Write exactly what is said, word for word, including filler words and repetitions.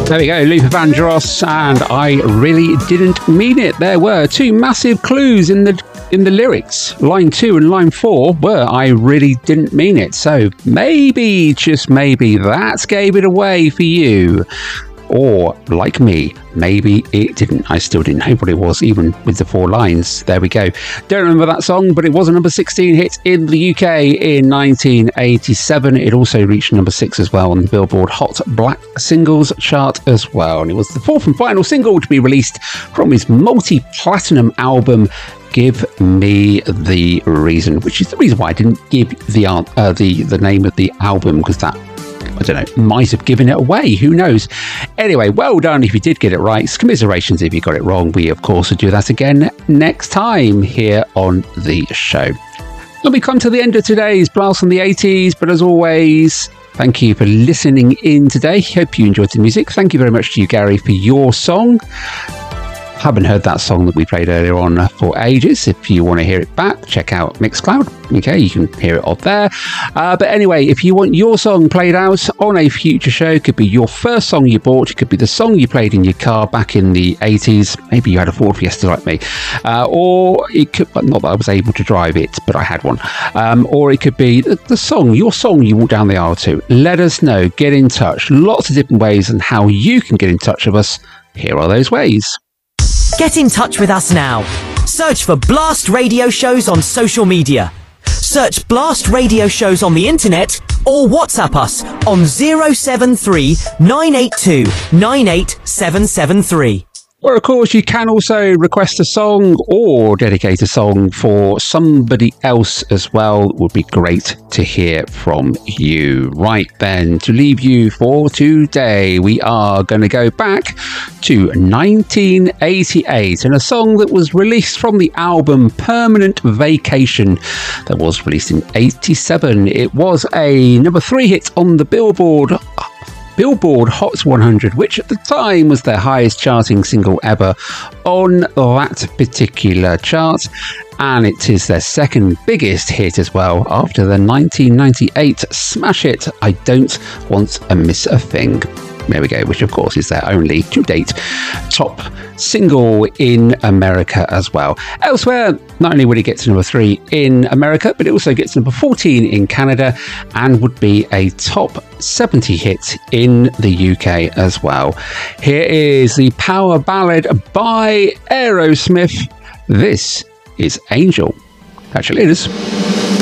There we go, Luther Vandross, and I really didn't mean it. There were two massive clues in the in the lyrics. Line two and line four were I really didn't mean it. So maybe, just maybe, that gave it away for you. Or, like me, maybe it didn't. I still didn't know what it was, even with the four lines. There we go. Don't remember that song, but it was a number sixteen hit in the U K in nineteen eighty-seven. It also reached number six as well on the Billboard Hot Black Singles chart as well. And it was the fourth and final single to be released from his multi-platinum album, Give Me the Reason, which is the reason why I didn't give the uh, the, the name of the album, because that, I don't know, might have given it away. Who knows? Anyway, well done if you did get it right. Commiserations if you got it wrong. We, of course, will do that again next time here on the show. And we come to the end of today's Blast from the eighties, but as always, thank you for listening in today. Hope you enjoyed the music. Thank you very much to you, Gary, for your song. Haven't heard that song that we played earlier on for ages. If you want to hear it back, check out Mixcloud. Okay, you can hear it up there. Uh, but anyway, if you want your song played out on a future show, it could be your first song you bought, it could be the song you played in your car back in the eighties. Maybe you had a Ford Fiesta like me. Uh, or it could, not that I was able to drive it, but I had one. Um, or it could be the, the song, your song you walk down the aisle to. Let us know, get in touch. Lots of different ways and how you can get in touch with us. Here are those ways. Get in touch with us now. Search for Blast Radio Shows on social media. Search Blast Radio Shows on the internet, or WhatsApp us on zero seven three nine eight two nine eight seven seven three. Or, of course, you can also request a song or dedicate a song for somebody else as well. It would be great to hear from you. Right then, to leave you for today, we are going to go back to nineteen eighty-eight and a song that was released from the album Permanent Vacation that was released in eighty-seven. It was a number three hit on the Billboard Billboard Hot one hundred, which at the time was their highest charting single ever on that particular chart. And it is their second biggest hit as well, after the nineteen ninety-eight smash hit, I Don't Want to Miss a Thing. There we go, which of course is their only to date top single in America as well. Elsewhere, not only would it get to number three in America, but it also gets number fourteen in Canada and would be a top seventy hit in the U K as well. Here is the power ballad by Aerosmith. This is Angel. Catch you later.